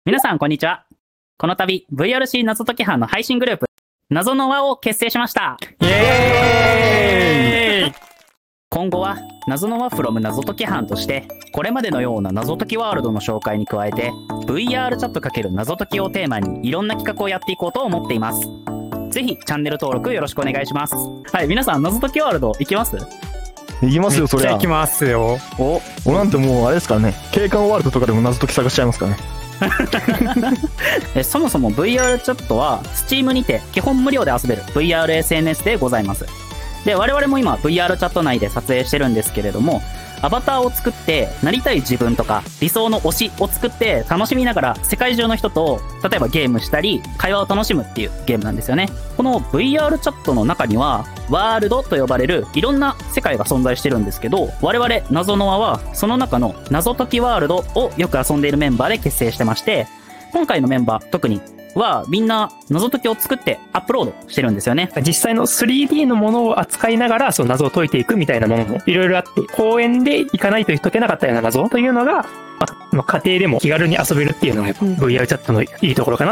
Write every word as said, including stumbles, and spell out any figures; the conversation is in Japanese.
皆さんこんにちは。この度 ブイアールシー 謎解き班の配信グループ謎の輪を結成しました。 イエーイ。 今後は謎の輪 from 謎解き班としてこれまでのような謎解きワールドの紹介に加えて ブイアール チャット×謎解きをテーマにいろんな企画をやっていこうと思っています。ぜひチャンネル登録よろしくお願いします。はい、皆さん謎解きワールド行きます？ 行きますよ、そりゃ。 行きますよ。 お、 俺なんてもうあれですからね、景観ワールドとかでも謎解き探しちゃいますからね。 えそもそも ブイアール チャットは Steam にて基本無料で遊べる ブイアールエスエヌエス でございます。で、我々も今 ブイアール チャット内で撮影してるんですけれども、アバターを作ってなりたい自分とか理想の推しを作って楽しみながら世界中の人と例えばゲームしたり会話を楽しむっていうゲームなんですよね。この ブイアール チャットの中にはワールドと呼ばれるいろんな世界が存在してるんですけど、我々謎の輪はその中の謎解きワールドをよく遊んでいるメンバーで結成してまして、今回のメンバー特にはみんな謎解きを作ってアップロードしてるんですよね。 実際の スリーディー のものを扱いながらその謎を解いていくみたいなものもいろいろあって、公園で行かないと解けなかったような謎というのが、まあ、家庭でも気軽に遊べるっていうのが ブイアール チャットのいいところかな